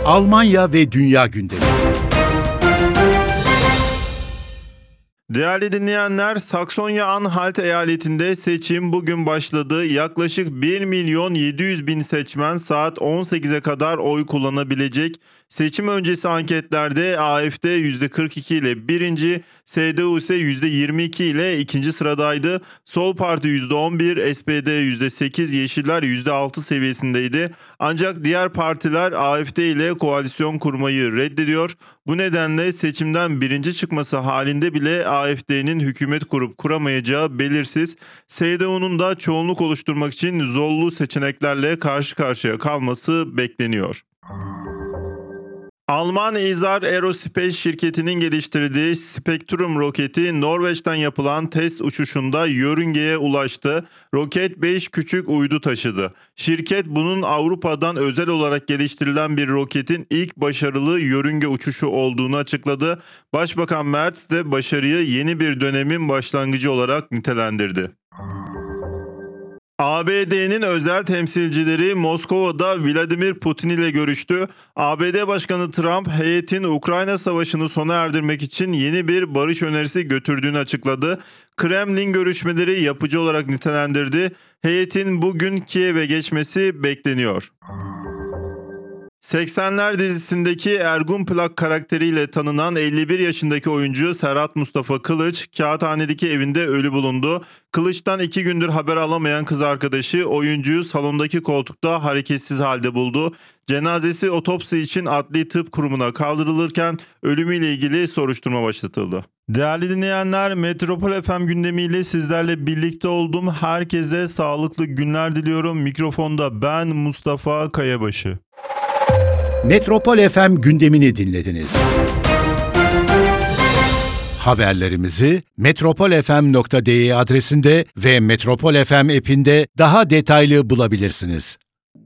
Almanya ve dünya gündemi. Değerli dinleyenler, Saksonya-Anhalt eyaletinde seçim bugün başladı. Yaklaşık 1.700.000 seçmen saat 18'e kadar oy kullanabilecek. Seçim öncesi anketlerde AfD %42 ile birinci, CDU ise %22 ile ikinci sıradaydı. Sol Parti %11, SPD %8, Yeşiller %6 seviyesindeydi. Ancak diğer partiler AfD ile koalisyon kurmayı reddediyor. Bu nedenle seçimden birinci çıkması halinde bile AfD'nin hükümet kurup kuramayacağı belirsiz. CDU'nun da çoğunluk oluşturmak için zorlu seçeneklerle karşı karşıya kalması bekleniyor. Alman Isar Aerospace şirketinin geliştirdiği Spektrum roketi Norveç'ten yapılan test uçuşunda yörüngeye ulaştı. Roket 5 küçük uydu taşıdı. Şirket bunun Avrupa'dan özel olarak geliştirilen bir roketin ilk başarılı yörünge uçuşu olduğunu açıkladı. Başbakan Merz de başarıyı yeni bir dönemin başlangıcı olarak nitelendirdi. ABD'nin özel temsilcileri Moskova'da Vladimir Putin ile görüştü. ABD Başkanı Trump, heyetin Ukrayna Savaşı'nı sona erdirmek için yeni bir barış önerisi götürdüğünü açıkladı. Kremlin görüşmeleri yapıcı olarak nitelendirdi. Heyetin bugün Kiev'e geçmesi bekleniyor. 80'ler dizisindeki Ergun Plak karakteriyle tanınan 51 yaşındaki oyuncu Serhat Mustafa Kılıç, Kağıthane'deki evinde ölü bulundu. Kılıç'tan 2 gündür haber alamayan kız arkadaşı oyuncuyu salondaki koltukta hareketsiz halde buldu. Cenazesi otopsi için Adli Tıp Kurumu'na kaldırılırken ölümüyle ilgili soruşturma başlatıldı. Değerli dinleyenler, Metropol FM gündemiyle sizlerle birlikte oldum. Herkese sağlıklı günler diliyorum. Mikrofonda ben Mustafa Kayabaşı. Metropol FM gündemini dinlediniz. Haberlerimizi metropolfm.de adresinde ve Metropol FM app'inde daha detaylı bulabilirsiniz.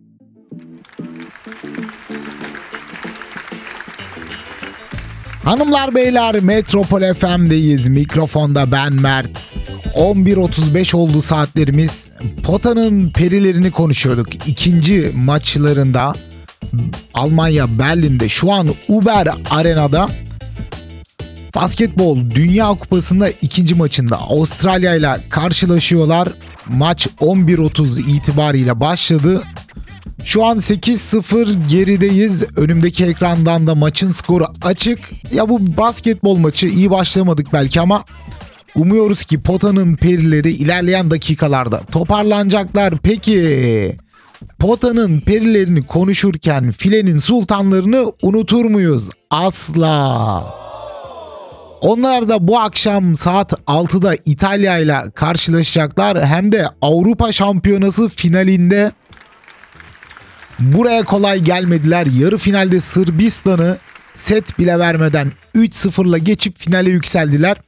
Hanımlar beyler, Metropol FM'deyiz. Mikrofonda ben Mert. 11.35 oldu saatlerimiz. Pota'nın perilerini konuşuyorduk. İkinci maçlarında Almanya Berlin'de, şu an Uber Arena'da basketbol Dünya Kupası'nda ikinci maçında Avustralya ile karşılaşıyorlar. Maç 11.30 itibariyle başladı. Şu an 8-0 gerideyiz. Önümdeki ekrandan da maçın skoru açık. Ya bu basketbol maçı iyi başlamadık belki ama umuyoruz ki Pota'nın perileri ilerleyen dakikalarda toparlanacaklar. Peki Pota'nın perilerini konuşurken filenin sultanlarını unutur muyuz? Asla. Onlar da bu akşam saat 6'da İtalya ile karşılaşacaklar. Hem de Avrupa Şampiyonası finalinde. Buraya kolay gelmediler. Yarı finalde Sırbistan'ı set bile vermeden 3-0'la geçip finale yükseldiler.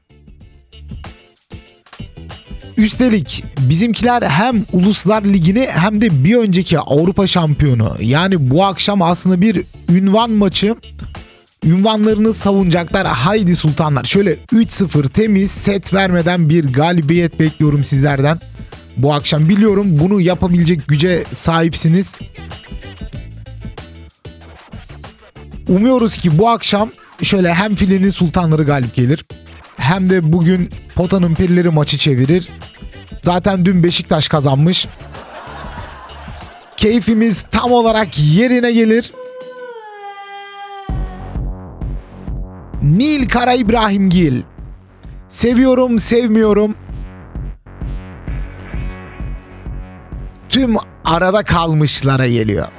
Üstelik bizimkiler hem Uluslar Ligi'ni hem de bir önceki Avrupa şampiyonu. Yani bu akşam aslında bir ünvan maçı. Ünvanlarını savunacaklar. Haydi sultanlar. Şöyle 3-0 temiz set vermeden bir galibiyet bekliyorum sizlerden. Bu akşam biliyorum bunu yapabilecek güce sahipsiniz. Umuyoruz ki bu akşam şöyle hem filenin sultanları galip gelir, hem de bugün Pota'nın perileri maçı çevirir. Zaten dün Beşiktaş kazanmış. Keyfimiz tam olarak yerine gelir. Nil Kara İbrahimgil. Seviyorum, sevmiyorum. Tüm arada kalmışlara geliyor.